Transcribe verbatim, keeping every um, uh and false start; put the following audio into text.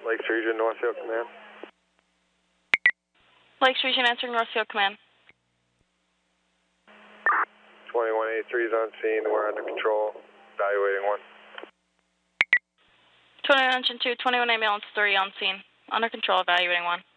Lakes Region, Northfield Command. Lakes Region answering Northfield Command. twenty-one eighty-three is on scene. We're under control. Evaluating one. twenty-one Engine two, twenty-one Ambulance three on scene. Under control, evaluating one.